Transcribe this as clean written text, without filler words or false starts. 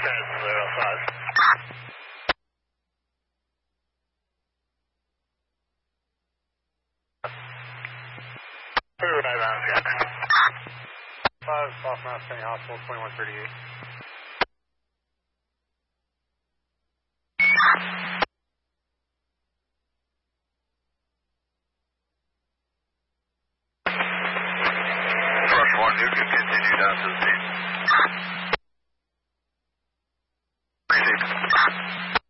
1005. Third outbound, Jack. 5, South Mass County Hospital, 2138. Rushmore, you can continue down to the scene.